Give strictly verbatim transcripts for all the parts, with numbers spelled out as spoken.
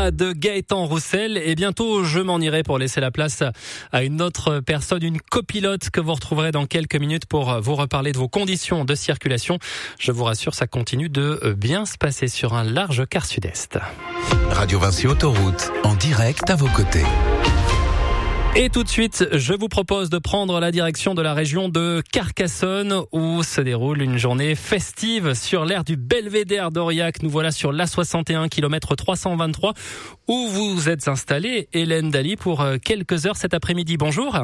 Là de Gaëtan Roussel. Et bientôt, je m'en irai pour laisser la place à une autre personne, une copilote que vous retrouverez dans quelques minutes pour vous reparler de vos conditions de circulation. Je vous rassure, ça continue de bien se passer sur un large quart sud-est. Radio Vinci Autoroute, en direct à vos côtés. Et tout de suite, je vous propose de prendre la direction de la région de Carcassonne où se déroule une journée festive sur l'aire du Belvédère d'Aurillac. Nous voilà sur l'A soixante et un, kilomètre trois cent vingt-trois, où vous êtes installée, Hélène Daly, pour quelques heures cet après-midi. Bonjour.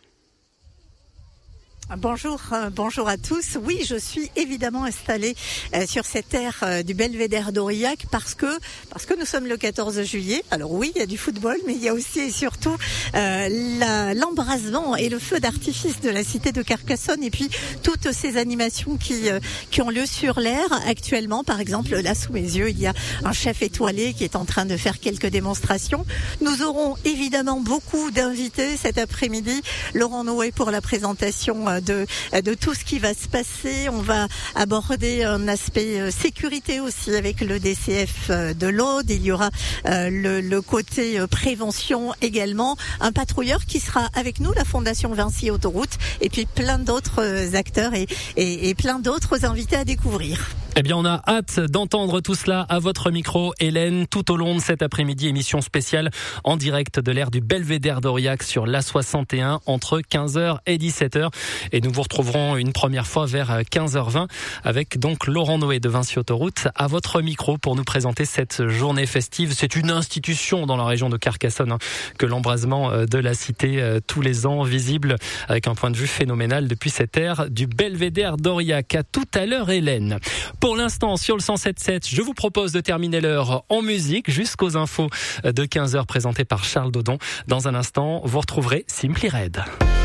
Bonjour, euh, bonjour à tous. Oui, je suis évidemment installée euh, sur cette aire euh, du Belvédère d'Aurillac parce que parce que nous sommes le quatorze juillet. Alors oui, il y a du football, mais il y a aussi et surtout euh, la, l'embrasement et le feu d'artifice de la cité de Carcassonne et puis toutes ces animations qui euh, qui ont lieu sur l'aire actuellement. Par exemple, là sous mes yeux, il y a un chef étoilé qui est en train de faire quelques démonstrations. Nous aurons évidemment beaucoup d'invités cet après-midi. Laurent Noé pour la présentation euh, De, de tout ce qui va se passer. On va aborder un aspect sécurité aussi avec le D C F de l'Aude. Il y aura euh, le, le côté prévention également. Un patrouilleur qui sera avec nous, la Fondation Vinci Autoroute, et puis plein d'autres acteurs et, et, et plein d'autres invités à découvrir. Eh bien, on a hâte d'entendre tout cela à votre micro, Hélène, tout au long de cet après-midi. Émission spéciale en direct de l'aire du Belvédère d'Aurillac sur l'A soixante et un entre quinze heures et dix-sept heures. Et nous vous retrouverons une première fois vers quinze heures vingt avec donc Laurent Noé de Vinci Autoroute à votre micro pour nous présenter cette journée festive. C'est une institution dans la région de Carcassonne hein, que l'embrasement de la cité euh, tous les ans visible avec un point de vue phénoménal depuis cette aire du Belvédère d'Aurillac. À tout à l'heure, Hélène. Pour l'instant, sur le cent sept sept, je vous propose de terminer l'heure en musique jusqu'aux infos de quinze heures présentées par Charles Dodon. Dans un instant, vous retrouverez Simply Red.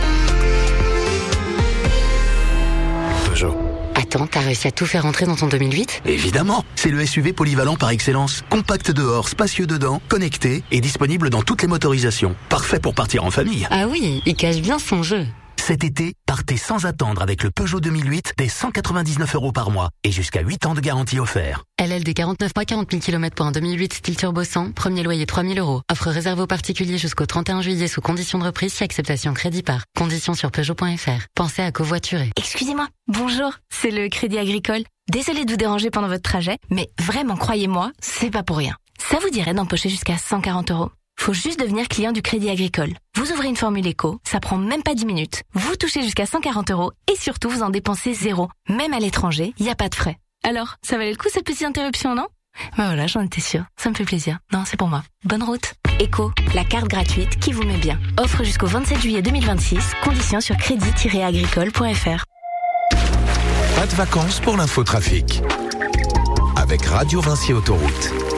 Peugeot. Attends, t'as réussi à tout faire entrer dans ton deux mille huit ? Évidemment, c'est le S U V polyvalent par excellence. Compact dehors, spacieux dedans, connecté et disponible dans toutes les motorisations. Parfait pour partir en famille. Ah oui, il cache bien son jeu. Cet été, partez sans attendre avec le Peugeot deux mille huit dès cent quatre-vingt-dix-neuf euros par mois et jusqu'à huit ans de garantie offert. L L D quarante-neuf mois, quarante mille kilomètres pour un deux mille huit style turbo cent, premier loyer trois mille euros. Offre réservée aux particuliers jusqu'au trente et un juillet sous condition de reprise si acceptation crédit par. Conditions sur Peugeot point F R. Pensez à covoiturer. Excusez-moi, bonjour, c'est le Crédit Agricole. Désolée de vous déranger pendant votre trajet, mais vraiment, croyez-moi, c'est pas pour rien. Ça vous dirait d'empocher jusqu'à cent quarante euros. Faut juste devenir client du Crédit Agricole. Vous ouvrez une formule éco, ça prend même pas dix minutes. Vous touchez jusqu'à cent quarante euros et surtout vous en dépensez zéro. Même à l'étranger, il n'y a pas de frais. Alors, ça valait le coup cette petite interruption, non ? Ben voilà, j'en étais sûre. Ça me fait plaisir. Non, c'est pour moi. Bonne route. Éco, la carte gratuite qui vous met bien. Offre jusqu'au vingt-sept juillet deux mille vingt-six. Conditions sur crédit tiret agricole point F R. Pas de vacances pour l'infotrafic. Avec Radio Vinci Autoroute.